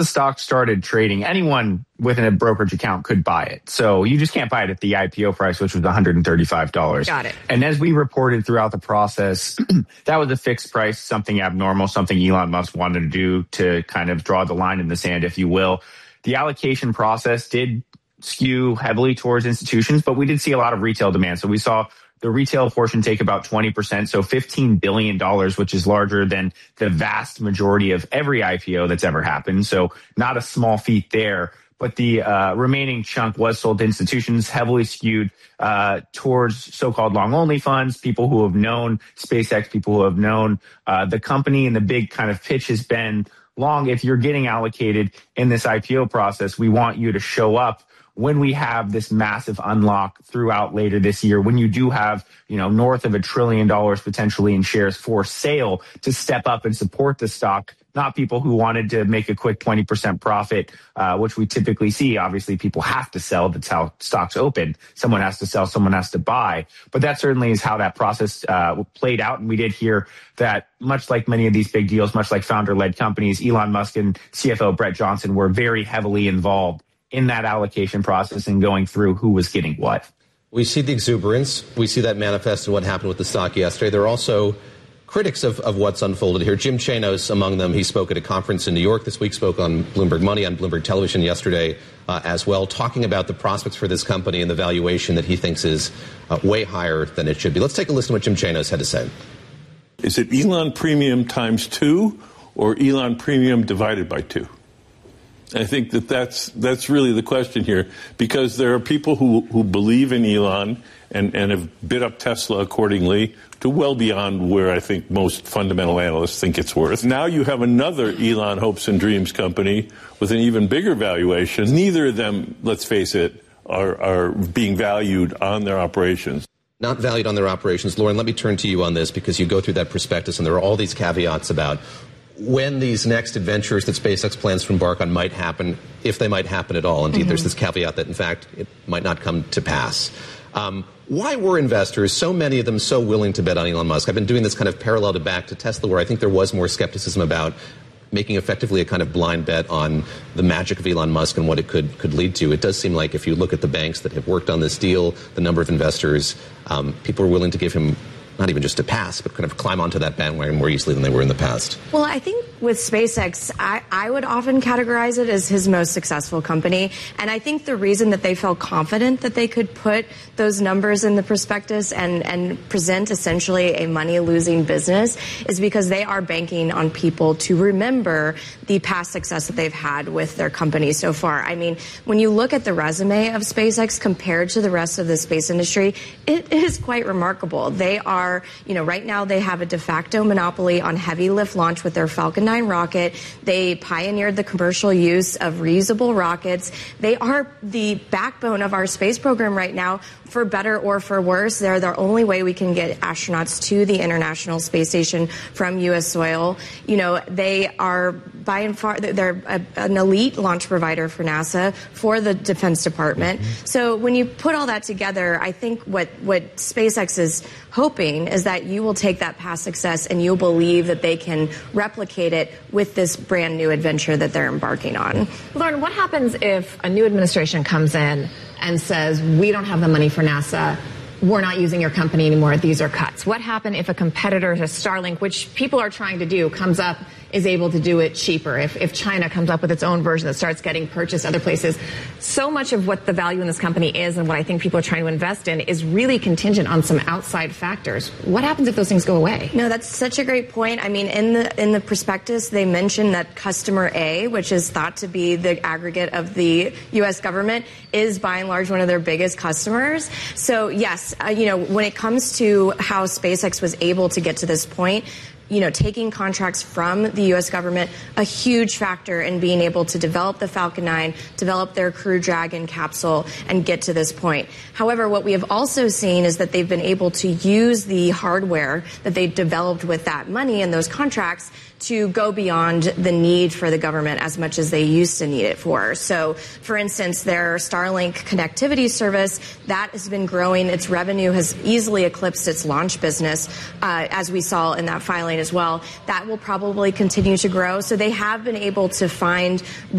the stock started trading, anyone with a brokerage account could buy it. So you just can't buy it at the IPO price, which was $135. Got it. And as we reported throughout the process, that was a fixed price, something abnormal, something Elon Musk wanted to do to kind of draw the line in the sand, if you will. The allocation process did skew heavily towards institutions, but we did see a lot of retail demand. So we saw the retail portion take about 20%, so $15 billion, which is larger than the vast majority of every IPO that's ever happened. So not a small feat there. But the remaining chunk was sold to institutions, heavily skewed towards so-called long-only funds, people who have known SpaceX, people who have known the company. And the big kind of pitch has been, long, if you're getting allocated in this IPO process, we want you to show up when we have this massive unlock throughout later this year, when you do have, north of $1 trillion potentially in shares for sale, to step up and support the stock, not people who wanted to make a quick 20% profit, which we typically see. Obviously, people have to sell. That's how stocks open. Someone has to sell, someone has to buy. But that certainly is how that process played out. And we did hear that, much like many of these big deals, much like founder-led companies, Elon Musk and CFO Brett Johnson were very heavily involved in that allocation process and going through who was getting what. We see the exuberance. We see that manifest in what happened with the stock yesterday. There are also critics of what's unfolded here. Jim Chanos among them. He spoke at a conference in New York this week, spoke on Bloomberg Money, on Bloomberg Television yesterday as well, talking about the prospects for this company and the valuation that he thinks is way higher than it should be. Let's take a listen to what Jim Chanos had to say. Is it Elon premium times 2 or Elon premium divided by 2? I think that's really the question here, because there are people who believe in Elon and have bid up Tesla accordingly to well beyond where I think most fundamental analysts think it's worth. Now you have another Elon Hopes and Dreams company with an even bigger valuation. Neither of them, let's face it, are being valued on their operations. Not valued on their operations. Lauren, let me turn to you on this, because you go through that prospectus and there are all these caveats about when these next adventures that SpaceX plans to embark on might happen, if they might happen at all. Indeed, there's this caveat that, in fact, it might not come to pass. Why were investors, so many of them, so willing to bet on Elon Musk? I've been doing this kind of parallel to back to Tesla, where I think there was more skepticism about making effectively a kind of blind bet on the magic of Elon Musk and what it could lead to. It does seem like if you look at the banks that have worked on this deal, the number of investors, people are willing to give him not even just a pass, but kind of climb onto that bandwagon more easily than they were in the past. Well, I think with SpaceX, I would often categorize it as his most successful company. And I think the reason that they felt confident that they could put those numbers in the prospectus and present essentially a money-losing business is because they are banking on people to remember the past success that they've had with their company so far. I mean, when you look at the resume of SpaceX compared to the rest of the space industry, it is quite remarkable. They are, right now they have a de facto monopoly on heavy lift launch with their Falcon 9 rocket. They pioneered the commercial use of reusable rockets. They are the backbone of our space program right now. For better or for worse, they're the only way we can get astronauts to the International Space Station from U.S. soil. They are by and far, they're an elite launch provider for NASA, for the Defense Department. So when you put all that together, I think what SpaceX is hoping is that you will take that past success and you'll believe that they can replicate it with this brand new adventure that they're embarking on. Lauren, what happens if a new administration comes in and says, we don't have the money for NASA, we're not using your company anymore, these are cuts? What happens if a competitor to Starlink, which people are trying to do, comes up, is able to do it cheaper? If China comes up with its own version that starts getting purchased other places? So much of what the value in this company is and what I think people are trying to invest in is really contingent on some outside factors. What happens if those things go away? No, that's such a great point. I mean, in the prospectus, they mentioned that customer A, which is thought to be the aggregate of the U.S. government, is by and large one of their biggest customers. So yes, when it comes to how SpaceX was able to get to this point, taking contracts from the U.S. government, a huge factor in being able to develop the Falcon 9, develop their Crew Dragon capsule, and get to this point. However, what we have also seen is that they've been able to use the hardware that they developed with that money and those contracts to go beyond the need for the government as much as they used to need it for. So, for instance, their Starlink connectivity service, that has been growing. Its revenue has easily eclipsed its launch business, as we saw in that filing as well. That will probably continue to grow. So they have been able to find